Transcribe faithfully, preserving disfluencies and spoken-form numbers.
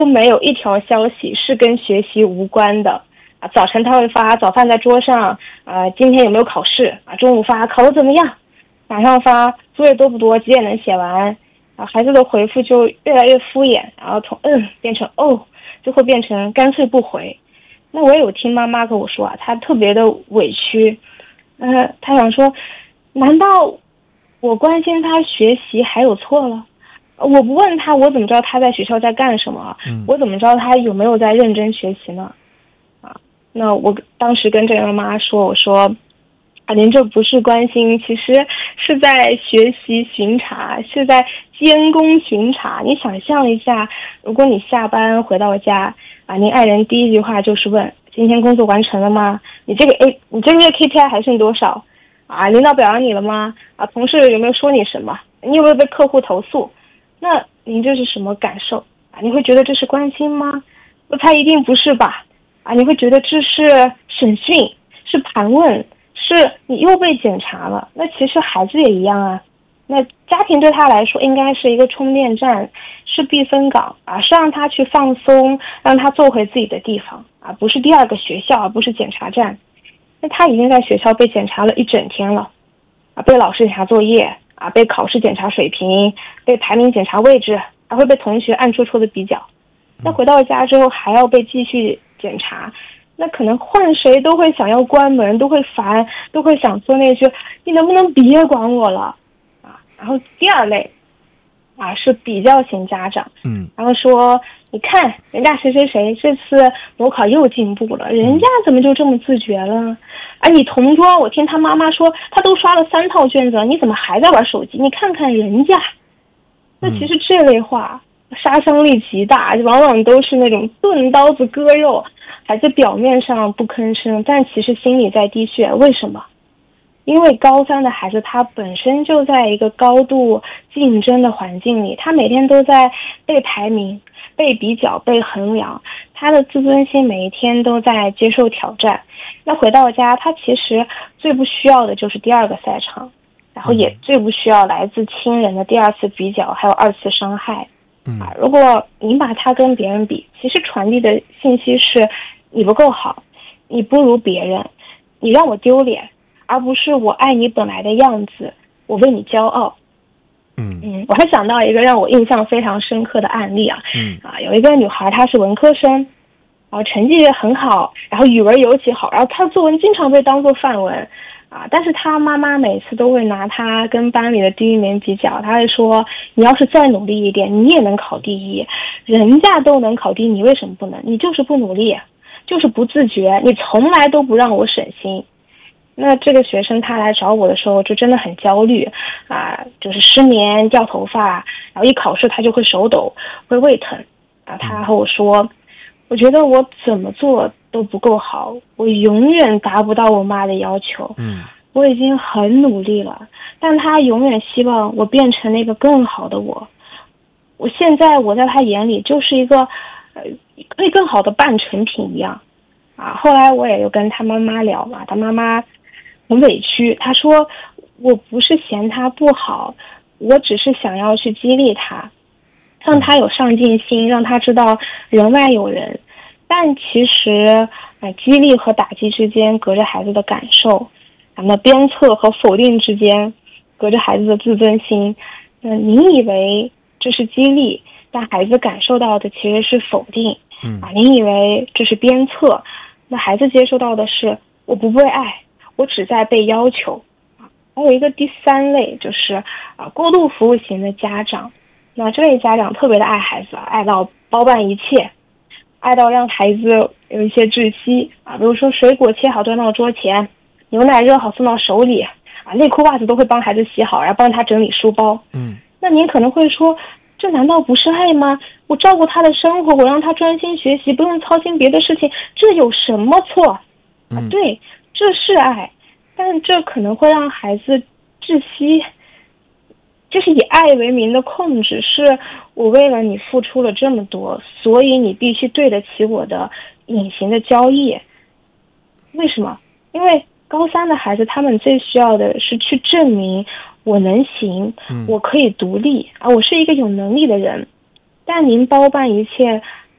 乎没有一条消息是跟学习无关的啊。早晨他会发早饭在桌上，啊，今天有没有考试啊？中午发考得怎么样？晚上发作业多不多？几点能写完？啊，孩子的回复就越来越敷衍，然后从嗯变成哦，就会变成干脆不回。那我也有听妈妈跟我说啊，她特别的委屈，呃，她想说，难道我关心他学习还有错了？我不问他，我怎么知道他在学校在干什么？ 嗯、 我怎么知道他有没有在认真学习呢？啊，那我当时跟这个妈妈说，我说，啊，您这不是关心，其实是在学习巡查，是在监工巡查。你想象一下，如果你下班回到家，啊，您爱人第一句话就是问，今天工作完成了吗？你这个 A， 你这个月 K P I 还剩多少？啊，领导表扬你了吗？啊，同事有没有说你什么？你有没有被客户投诉？那您这是什么感受啊？你会觉得这是关心吗？我猜一定不是吧？啊，你会觉得这是审讯，是盘问，是你又被检查了。那其实孩子也一样啊。那家庭对他来说应该是一个充电站，是避风港啊，是让他去放松，让他做回自己的地方啊，不是第二个学校，而不是检查站。那他已经在学校被检查了一整天了，啊，被老师检查作业，啊，被考试检查水平，被排名检查位置，还会被同学暗戳戳的比较。那回到家之后还要被继续检查，那可能换谁都会想要关门，都会烦，都会想说那句你能不能别管我了啊。然后第二类啊是比较型家长， 嗯， 然后说你看人家谁谁谁这次模考又进步了，人家怎么就这么自觉了？啊，你同桌我听他妈妈说他都刷了三套卷子，你怎么还在玩手机？你看看人家。那其实这类话杀伤力极大，往往都是那种钝刀子割肉，孩子表面上不吭声，但其实心里在滴血。为什么？因为高三的孩子他本身就在一个高度竞争的环境里，他每天都在被排名、被比较、被衡量，他的自尊心每一天都在接受挑战。那回到家，他其实最不需要的就是第二个赛场，然后也最不需要来自亲人的第二次比较，还有二次伤害。啊，如果你把他跟别人比，其实传递的信息是你不够好，你不如别人，你让我丢脸，而不是我爱你本来的样子，我为你骄傲。 嗯嗯，我还想到一个让我印象非常深刻的案例啊， 嗯啊，有一个女孩她是文科生，然后成绩也很好，然后语文尤其好，然后她作文经常被当作范文。啊！但是他妈妈每次都会拿他跟班里的第一名比较，他会说：“你要是再努力一点，你也能考第一。人家都能考第一，你为什么不能？你就是不努力，就是不自觉，你从来都不让我省心。”那这个学生他来找我的时候，就真的很焦虑啊，就是失眠、掉头发，然后一考试他就会手抖、会胃疼啊。他和我说：“我觉得我怎么做都不够好，我永远达不到我妈的要求。 嗯， 我已经很努力了，但她永远希望我变成那个更好的我。我现在我在她眼里就是一个呃可以更好的半成品一样啊。”后来我也有跟她妈妈聊嘛，她妈妈很委屈，她说：“我不是嫌她不好，我只是想要去激励她，让她有上进心，让她知道人外有人。”但其实，呃，激励和打击之间隔着孩子的感受，那么鞭策和否定之间隔着孩子的自尊心。那你以为这是激励，但孩子感受到的其实是否定。 嗯啊，你以为这是鞭策，那孩子接受到的是我不被爱，我只在被要求。啊，还有一个第三类就是啊过度服务型的家长。那这类家长特别的爱孩子，爱到包办一切。爱到让孩子有一些窒息啊，比如说水果切好端到桌前，牛奶热好送到手里啊，内裤袜子都会帮孩子洗好，然后帮他整理书包。 嗯， 那您可能会说，这难道不是爱吗？我照顾他的生活，我让他专心学习，不用操心别的事情，这有什么错？啊，对，这是爱，但这可能会让孩子窒息。这是以爱为名的控制，是我为了你付出了这么多，所以你必须对得起我的隐形的交易。为什么？因为高三的孩子他们最需要的是去证明我能行，我可以独立啊，我是一个有能力的人。但您包办一切